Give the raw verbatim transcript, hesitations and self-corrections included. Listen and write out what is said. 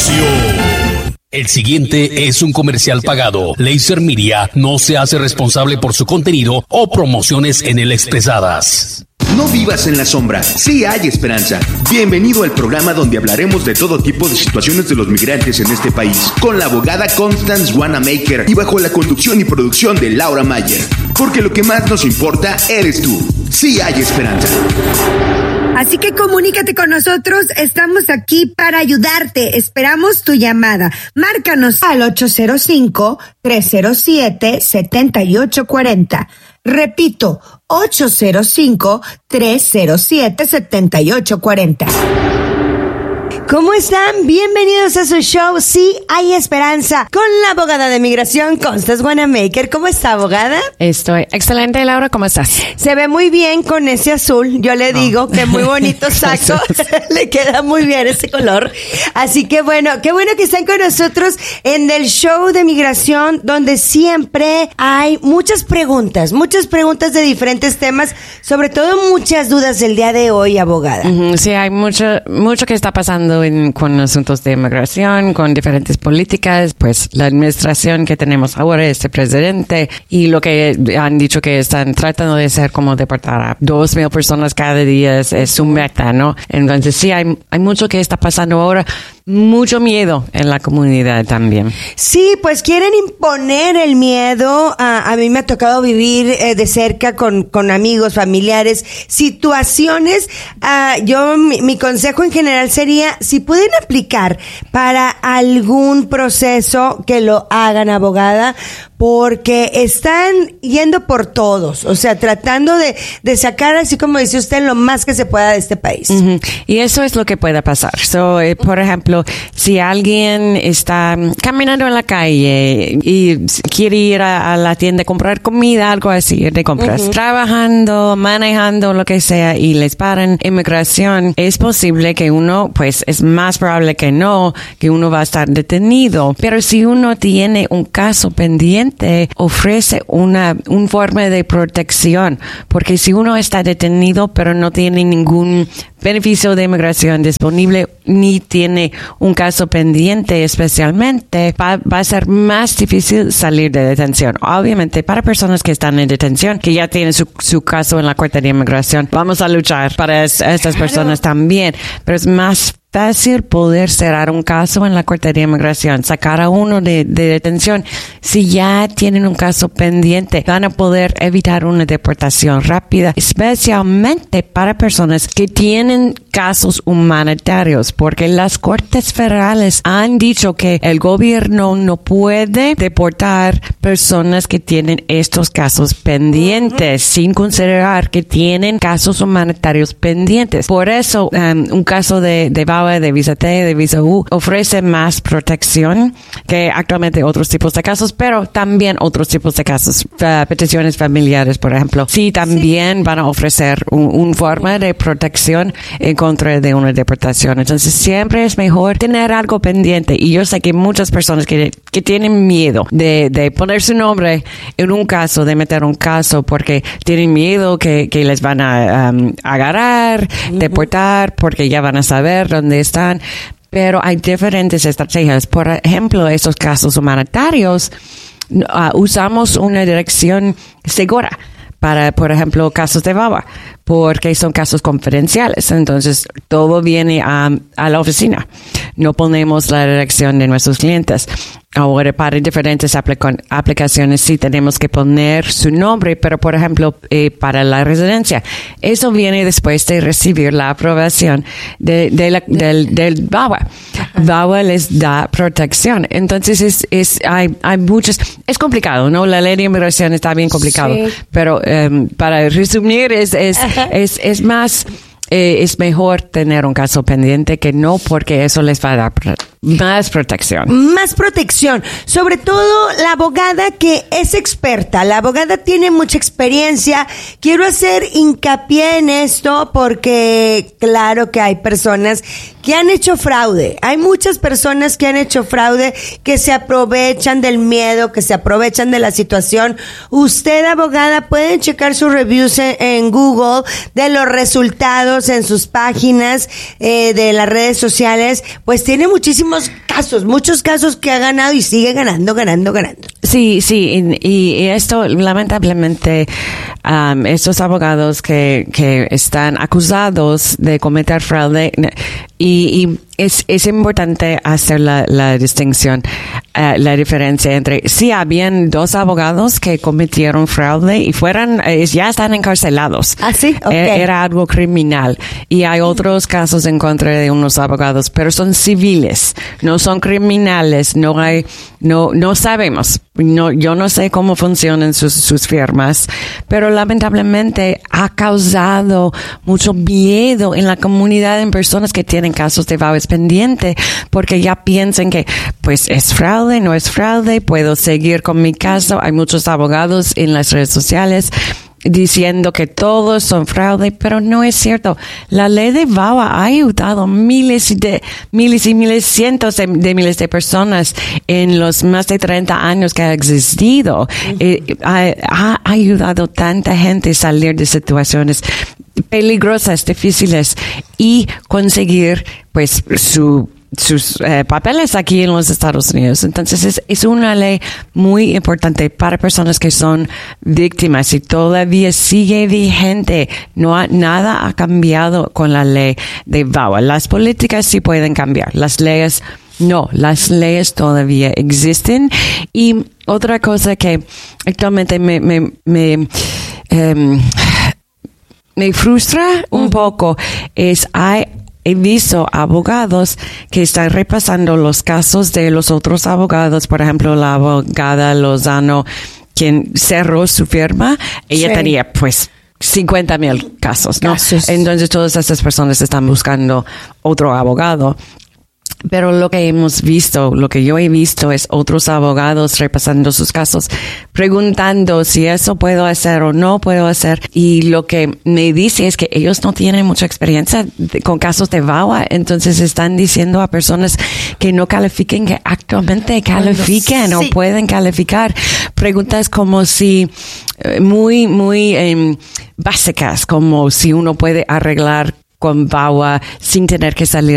Atención. El siguiente es un comercial pagado. Laser Media no se hace responsable por su contenido o promociones en él expresadas. No vivas en la sombra, sí hay esperanza. Bienvenido al programa donde hablaremos de todo tipo de situaciones de los migrantes en este país, con la abogada Constance Wanamaker y bajo la conducción y producción de Laura Mayer. Porque lo que más nos importa eres tú. Sí hay esperanza. Así que comunícate con nosotros, estamos aquí para ayudarte. Esperamos tu llamada. Márcanos al ocho cero cinco, tres cero siete, siete ocho cuatro cero. Repito, ocho cero cinco, tres cero siete, siete ocho cuatro cero. ¿Cómo están? Bienvenidos a su show Sí hay esperanza con la abogada de migración Constance Wanamaker. ¿Cómo está, abogada? Estoy excelente, Laura. ¿Cómo estás? Se ve muy bien con ese azul. Yo le digo oh. que muy bonito saco. Le queda muy bien ese color. Así que bueno, qué bueno que están con nosotros en el show de migración, donde siempre hay muchas preguntas, muchas preguntas de diferentes temas, sobre todo muchas dudas el día de hoy, abogada. Uh-huh. Sí, hay mucho, mucho que está pasando En, con asuntos de inmigración, con diferentes políticas, pues la administración que tenemos ahora, este presidente, y lo que han dicho que están tratando de hacer como deportar a dos mil personas cada día es, es su meta, ¿no? Entonces sí, hay, hay mucho que está pasando ahora. Mucho miedo en la comunidad también. Sí, pues quieren imponer el miedo. A, a mí me ha tocado vivir eh, de cerca con, con amigos, familiares, situaciones. Uh, yo, mi, mi consejo en general sería, si pueden aplicar para algún proceso, que lo hagan, abogada, porque están yendo por todos, o sea, tratando de, de sacar, así como dice usted, lo más que se pueda de este país. Uh-huh. Y eso es lo que puede pasar. So, eh, por ejemplo, si alguien está caminando en la calle y quiere ir a, a la tienda a comprar comida, algo así, de compras, uh-huh. trabajando, manejando, lo que sea, y les paran inmigración, es posible que uno, pues, es más probable que no, que uno va a estar detenido. Pero si uno tiene un caso pendiente, ofrece una, un forma de protección, porque si uno está detenido pero no tiene ningún beneficio de inmigración disponible ni tiene un caso pendiente especialmente, va, va a ser más difícil salir de detención. Obviamente para personas que están en detención, que ya tienen su, su caso en la Corte de Inmigración, vamos a luchar para es, estas personas también, pero es más fácil poder cerrar un caso en la Corte de Inmigración, sacar a uno de, de detención. Si ya tienen un caso pendiente, van a poder evitar una deportación rápida, especialmente para personas que tienen casos humanitarios, porque las Cortes Federales han dicho que el gobierno no puede deportar personas que tienen estos casos pendientes, sin considerar que tienen casos humanitarios pendientes. Por eso, um, un caso de, de de visa T, de visa U, ofrece más protección que actualmente otros tipos de casos, pero también otros tipos de casos, uh, peticiones familiares, por ejemplo. Sí, también sí. van a ofrecer un, un forma de protección en contra de una deportación. Entonces, siempre es mejor tener algo pendiente. Y yo sé que muchas personas que, que tienen miedo de, de poner su nombre en un caso, de meter un caso, porque tienen miedo que, que les van a um, agarrar, uh-huh. deportar, porque ya van a saber dónde están, pero hay diferentes estrategias. Por ejemplo, estos casos humanitarios, uh, usamos una dirección segura para, por ejemplo, casos de V A W A, porque son casos confidenciales. Entonces, todo viene a, a la oficina. No ponemos la dirección de nuestros clientes. Ahora, para diferentes aplica- aplicaciones sí tenemos que poner su nombre, pero, por ejemplo, eh, para la residencia, eso viene después de recibir la aprobación de, de la, del, del V A W A. V A W A les da protección. Entonces, es, es, hay, hay muchos, es complicado, ¿no? La ley de inmigración está bien complicado, sí. pero um, para resumir, es, es, es, es más, eh, es mejor tener un caso pendiente que no, porque eso les va a dar más protección. Más protección. Sobre todo la abogada que es experta. La abogada tiene mucha experiencia. Quiero hacer hincapié en esto porque claro que hay personas que han hecho fraude. Hay muchas personas que han hecho fraude, que se aprovechan del miedo, que se aprovechan de la situación. Usted, abogada, pueden checar sus reviews en, en Google de los resultados en sus páginas eh, de las redes sociales. Pues tiene muchísimos casos, muchos casos que ha ganado y sigue ganando, ganando, ganando. Sí, sí, y, y esto, lamentablemente, um, estos abogados que, que están acusados de cometer fraude, y, y es, es importante hacer la, la distinción, uh, la diferencia entre, sí, habían dos abogados que cometieron fraude y fueron, eh, ya están encarcelados. ¿Ah, sí? Okay. Era algo criminal. Y hay otros casos en contra de unos abogados, pero son civiles, no son criminales, no hay, no, no sabemos. No, yo no sé cómo funcionan sus, sus firmas, pero lamentablemente ha causado mucho miedo en la comunidad, en personas que tienen casos de V A W A S pendiente, porque ya piensan que, pues, es fraude, no es fraude, puedo seguir con mi caso. Hay muchos abogados en las redes sociales diciendo que todos son fraude, pero no es cierto. La ley de V A W A ha ayudado miles de, miles y miles, cientos de, de miles de personas en los más de treinta años que ha existido. Uh-huh. eh, ha, ha ayudado tanta gente a salir de situaciones peligrosas, difíciles y conseguir, pues, su sus eh, papeles aquí en los Estados Unidos. Entonces es, es una ley muy importante para personas que son víctimas y todavía sigue vigente. No ha, nada ha cambiado con la ley de V A W A. Las políticas sí pueden cambiar, las leyes no, las leyes todavía existen. Y otra cosa que actualmente me me me, eh, me frustra un poco es hay He visto abogados que están repasando los casos de los otros abogados. Por ejemplo, la abogada Lozano, quien cerró su firma, ella sí. tenía pues cincuenta mil casos, ¿no? Casos. Entonces todas estas personas están buscando otro abogado. Pero lo que hemos visto, lo que yo he visto es otros abogados repasando sus casos, preguntando si eso puedo hacer o no puedo hacer. Y lo que me dice es que ellos no tienen mucha experiencia de, con casos de V A W A. Entonces están diciendo a personas que no califiquen, que actualmente califiquen sí. o pueden calificar. Preguntas como si, muy, muy eh, básicas, como si uno puede arreglar con V A W A sin tener que salir